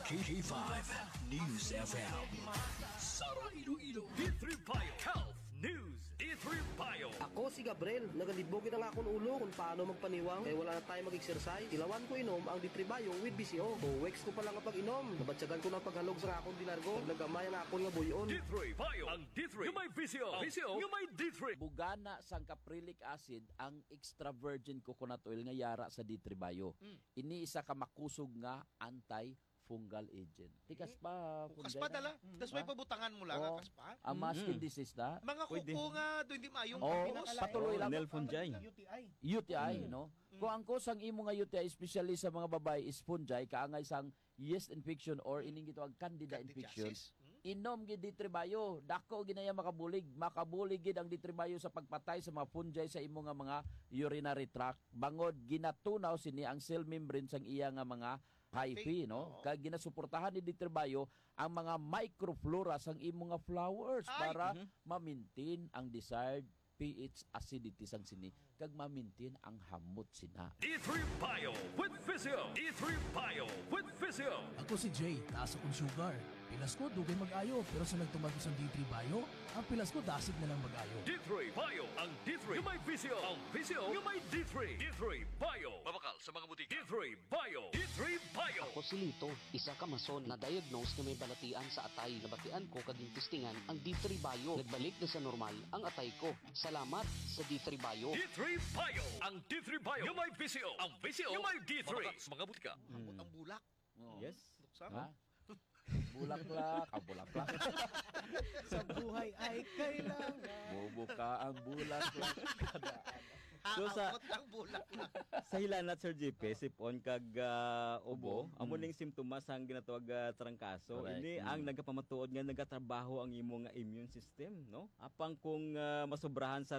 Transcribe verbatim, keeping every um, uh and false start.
K five News F M. Sara Iloilo. D three Bio. Health News. D three Bio. Ako si Gabriel, nagalibogin ang akong ulo kung paano magpaniwang kaya wala na tayo mag-exercise. Ilawan ko inom ang D three Bio with B C O. two weeks ko pa lang kapag inom. Nabatsagan ko ng paghalog sa akong dinargo. Nagamay ang akong nga buyon. D three Bio. Ang D three. Yung may B C O. B C O. Yung may D three. Bugana sang caprylic acid ang extra virgin coconut oil nga yara sa D three Bio. Mm. Ini isa ka makusog nga anti-fungal agent. Tikas pa. Kas pa dala. Tapos may pabutangan mo lang. Oh, Kas pa. ang mga skin disease na. Mga kuko nga doon hindi mayong Oh, kapinakala. patuloy lang. Nelfungi. U T I. U T I, no? Kung ang cause ang imo nga U T I, especially sa mga babae, is fungi, kaangay sang yeast infection or ining gitawag candida infection, Candidiasis. inom gid D three Bio. Dako ginaya makabulig. Makabulig gid ang D three Bio sa pagpatay sa mga fungi sa imo nga mga urinary tract. Bangod ginatunaw sini ang cell membrane sang iya nga mga hyphae, no? Kag ginasuportahan ni D three Bio ang mga microflora sang imo nga flowers Ay! para ma-maintain ang desired pH acidity sang sini kag ma-maintain ang hamot sina. D three Bio with Physio. D three Bio with Physio. Ako si Jay, taas akong sugar. Pilas ko, dugay mag-ayo. Pero sa nagtumag ko sa D three Bio, ang pilas ko dasig na lang mag-ayo. D three Bio. Ang D three. Yung may Physio. Ang Physio. Yung may D three. D three Bio. Mabakal sa mga butika. D three Bio. D three Bio. Ako si Lito, isa ka mason na diagnose na may balatian sa atay. Nabatian ko kaging testingan ang D three Bio. Nagbalik na sa normal ang atay ko. Salamat sa D three Bio. D three Bio. Ang D three Bio. Yung may Physio. Ang Physio. Yung may D three. Mabakal sa mga butika. Ambot ang bulak. Yes. Ha? Bulaklak, ang bulaklak. Sa buhay ay kailangan. Bubuka ang bulaklak. So, sa- Ambot ang bulak na. Sa hilanat Sir J P, sipon kag uh, ubo, amo ning simptomas ang ginatawag uh, trangkaso. Correct. Ini ang nagapamatuod nga nagatrabaho ang imo nga immune system, no? Apang kung uh, masobrahan sa